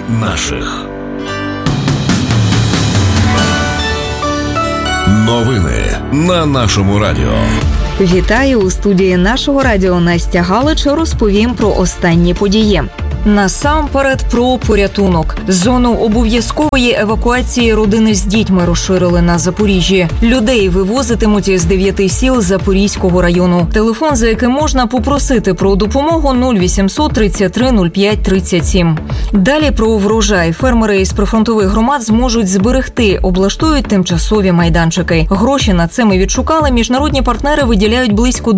наших. Новини на нашому радіо. Вітаю! У студії нашого радіо Настя Галич розповім про останні події. Насамперед про порятунок. Зону обов'язкової евакуації родини з дітьми розширили на Запоріжжі. Людей вивозитимуть із 9 сіл Запорізького району. Телефон, за яким можна попросити про допомогу, 0800 33 05 37. Далі про врожай. Фермери із прифронтових громад зможуть зберегти, облаштують тимчасові майданчики. Гроші на це ми відшукали. Міжнародні партнери виділяють близько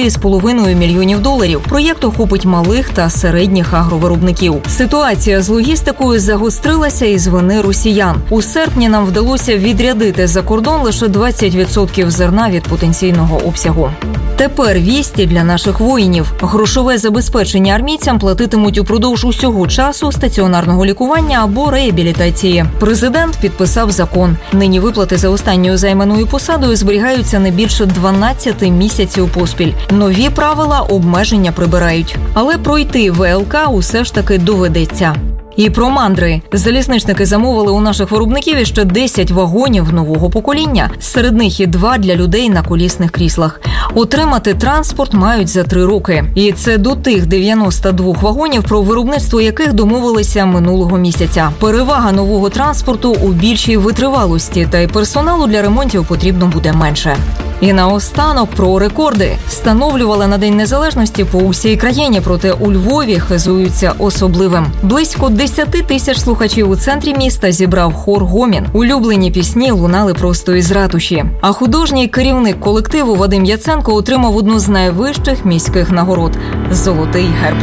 $10,5 мільйонів. Проєкт охопить малих та середніх агровиробників. Ситуація з логістикою загострилася із вини росіян. У серпні нам вдалося відрядити за кордон лише 20% зерна від потенційного обсягу. Тепер вісті для наших воїнів. Грошове забезпечення армійцям платитимуть упродовж усього часу стаціонарного лікування або реабілітації. Президент підписав закон. Нині виплати за останньою займаною посадою зберігаються не більше 12 місяців поспіль. Нові правила обмеження прибирають. Але пройти ВЛК усе ж таки доведеться. І про мандри. Залізничники замовили у наших виробників іще 10 вагонів нового покоління. Серед них і 2 для людей на колісних кріслах. Отримати транспорт мають за 3 роки. І це до тих 92 вагонів, про виробництво яких домовилися минулого місяця. Перевага нового транспорту у більшій витривалості, та й персоналу для ремонтів потрібно буде менше. І наостанок про рекорди. Встановлювали на День Незалежності по усій країні, проте у Львові хизуються особливим. Близько 10 тисяч слухачів у центрі міста зібрав хор «Гомін». Улюблені пісні лунали просто із ратуші. А художній керівник колективу Вадим Яценко отримав одну з найвищих міських нагород – «Золотий герб».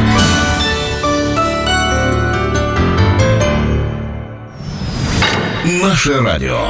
Наше радіо.